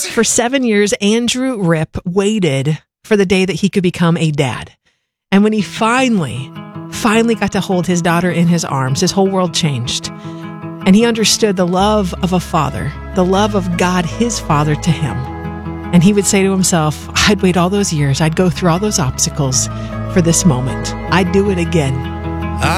For 7 years, Andrew Ripp waited for the day that he could become a dad. And when he finally got to hold his daughter in his arms, his whole world changed. And he understood the love of a father, the love of God, his father, to him. And he would say to himself, I'd wait all those years, I'd go through all those obstacles for this moment. I'd do it again.